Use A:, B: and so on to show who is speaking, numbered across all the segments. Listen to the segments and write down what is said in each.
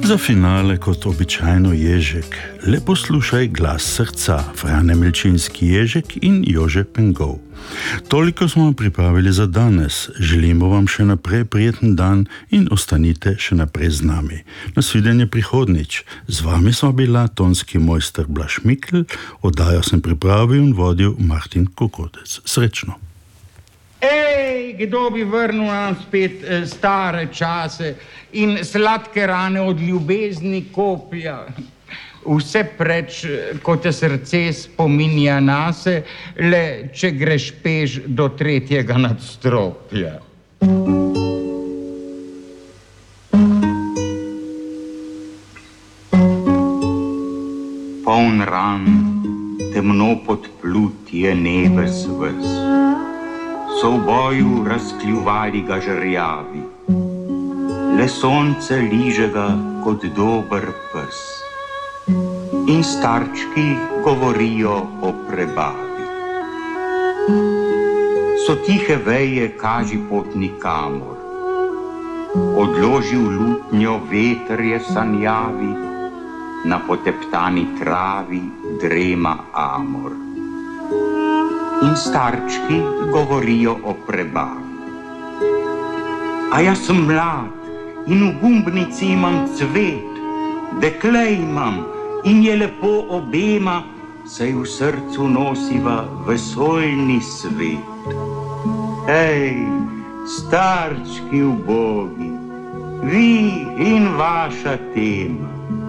A: Za finale, kot običajno, Ježek. Le poslušaj glas srca, Frane Milčinski Ježek in Jože Pengov. Toliko smo vam pripravili za danes. Želimo vam še naprej prijeten dan in ostanite še naprej z nami. Nasvidenje prihodnič. Z vami smo bila tonski mojster Blaž Mikl, oddajo sem pripravil in vodil Martin Kokotec. Srečno.
B: Ej, kdo bi vrnil nam spet stare čase in sladke rane od ljubezni koplja. Vse preč, ko te srce spominja nase, le če greš peš do 3. nadstropja. Poln ran, temno podplut je nebes ves. So v boju razkljuvali ga žerjavi, le sonce liže ga kot dober pes. In starčki govorijo o prebavi. So tihe veje, kaži pot nikamor, odložil lutnjo veter je sanjavi, na poteptani travi drema amor. In starčki govorijo o prebavi. A jaz sem mlad in v gumbnici imam cvet, dekle imam in je lepo obema, saj v srcu nosiva vesoljni svet. Ej, starčki ubogi, vi in vaša tema.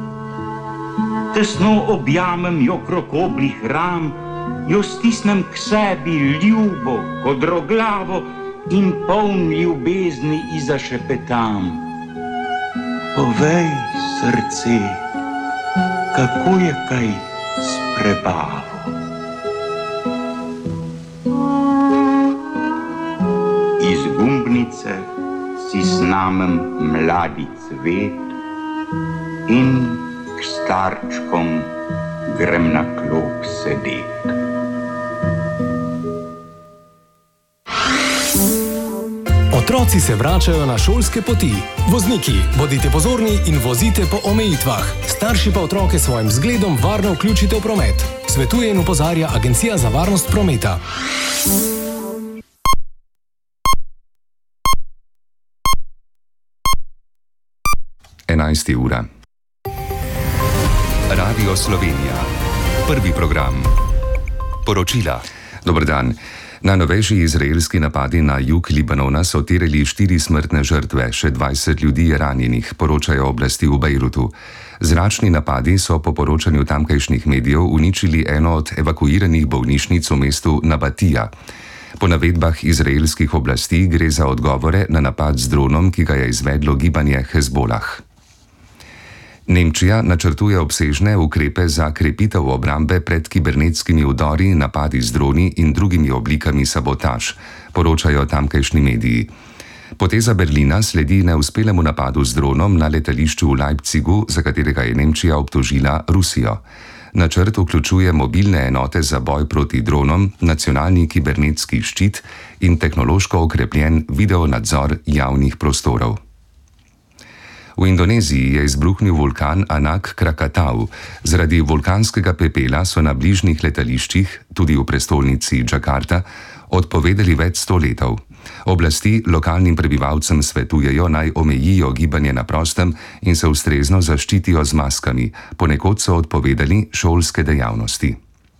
B: Tesno objamem jo krog oblih ram, jo stisnem k sebi ljubo, kot droglavo in poln ljubezni izašepetam. Povej, srce, kako je kaj s prebavo? Iz gumbnice si snamem mladi cvet in k starčkom grem na klop sedet.
C: Otroci se vračajo na šolske poti. Vozniki, bodite pozorni in vozite po omejitvah. Starši pa otroke svojim zgledom varno vključite v promet. Svetuje in opozarja Agencija za varnost prometa.
D: 11. ura. Radio Slovenija. Prvi program. Poročila. Dober dan. Najnovejši izraelski napadi na jug Libanona so terjali 4 smrtne žrtve, še 20 ljudi je ranjenih, poročajo oblasti v Bejrutu. Zračni napadi so po poročanju tamkajšnjih medijev uničili eno od evakuiranih bolnišnic v mestu Nabatija. Po navedbah izraelskih oblasti gre za odgovore na napad z dronom, ki ga je izvedlo gibanje Hezbolah. Nemčija načrtuje obsežne ukrepe za krepitev obrambe pred kibernetskimi vdori, napadi z droni in drugimi oblikami sabotaž, poročajo tamkajšnji mediji. Poteza Berlina sledi neuspelemu napadu z dronom na letališču v Leipzigu, za katerega je Nemčija obtožila Rusijo. Načrt vključuje mobilne enote za boj proti dronom, nacionalni kibernetski ščit in tehnološko okrepljen videonadzor javnih prostorov. V Indoneziji je izbruhnil vulkan Anak Krakatau. Zaradi vulkanskega pepela so na bližnjih letališčih, tudi v prestolnici Džakarta, odpovedali več 100 letov. Oblasti lokalnim prebivalcem svetujejo, naj omejijo gibanje na prostem in se ustrezno zaščitijo z maskami. Ponekod so odpovedali šolske dejavnosti.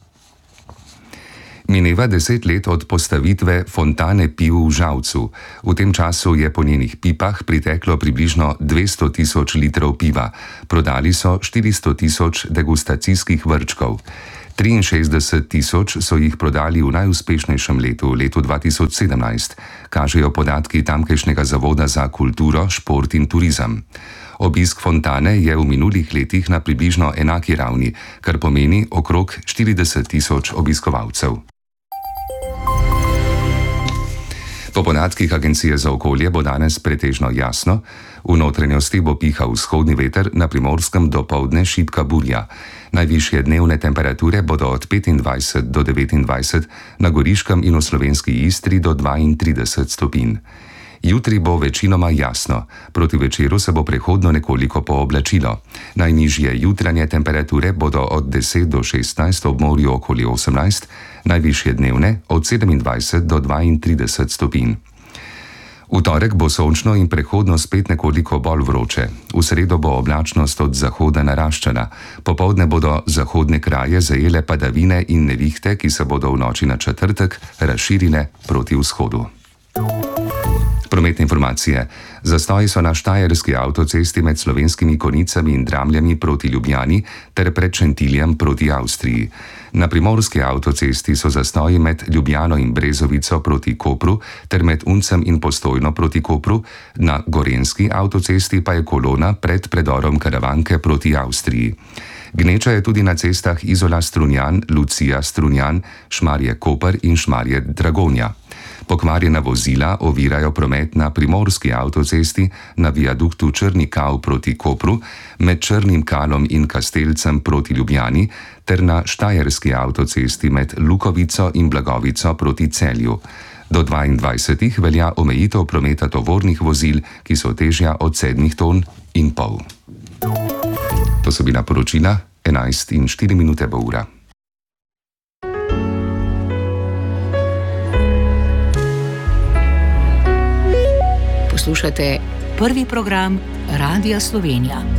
D: Mineva 10 let od postavitve fontane piv v Žalcu. V tem času je po njenih pipah priteklo približno 200 tisoč litrov piva. Prodali so 400 tisoč degustacijskih vrčkov. 63 tisoč so jih prodali v najuspešnejšem letu 2017, kažejo podatki tamkajšnjega Zavoda za kulturo, šport in turizem. Obisk fontane je v minulih letih na približno enaki ravni, kar pomeni okrog 40 tisoč obiskovalcev. Po podatkih Agencije za okolje bo danes pretežno jasno, v notranjosti bo pihal vzhodni veter, na Primorskem dopoldne šibka burja. Najvišje dnevne temperature bodo od 25 do 29, na Goriškem in v slovenski Istri do 32 stopinj. Jutri bo večinoma jasno, proti večeru se bo prehodno nekoliko pooblačilo. Najnižje jutranje temperature bodo od 10 do 16, ob morju okoli 18, najvišje dnevne od 27 do 32 stopinj. V torek bo sončno in prehodno spet nekoliko bolj vroče. V sredo bo oblačnost od zahoda naraščala. Popoldne bodo zahodne kraje zajele padavine in nevihte, ki se bodo v noči na četrtek razširile proti vzhodu. Prometne informacije. Zastoji so na štajerski avtocesti med Slovenskimi Konjicami in Dramljami proti Ljubljani ter pred Šentiljem proti Avstriji. Na primorski avtocesti so zastoji med Ljubljano in Brezovico proti Kopru ter med Uncem in Postojno proti Kopru, na gorenski avtocesti pa je kolona pred predorom Karavanke proti Avstriji. Gneča je tudi na cestah Izola-Strunjan, Lucija-Strunjan, Šmarje-Koper in Šmarje-Dragonja. Pokvarjena vozila ovirajo promet na primorski avtocesti, na viaduktu Črni Kav proti Kopru, med Črnim Kalom in Kastelcem proti Ljubljani ter na štajerski avtocesti med Lukovico in Blagovico proti Celju. Do 22. velja omejitev prometa tovornih vozil, ki so težja od 7,5 ton. To so bila poročila, 11:04 bo ura.
E: Poslušate prvi program Radia Slovenija.